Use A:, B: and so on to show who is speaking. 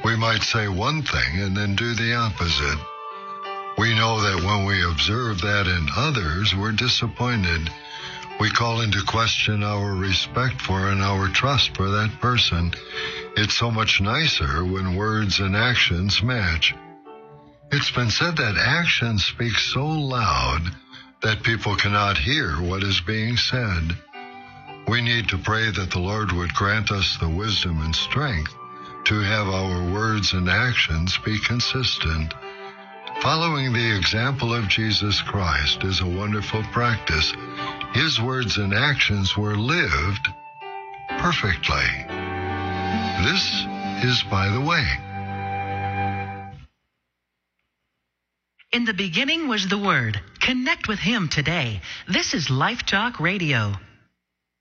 A: We might say one thing and then do the opposite. We know that when we observe that in others, we're disappointed. We call into question our respect for and our trust for that person. It's so much nicer when words and actions match. It's been said that actions speak so loud that people cannot hear what is being said. We need to pray that the Lord would grant us the wisdom and strength to have our words and actions be consistent. Following the example of Jesus Christ is a wonderful practice. His words and actions were lived perfectly. This is By the Way.
B: In the beginning was the Word. Connect with Him today. This is Life Talk Radio.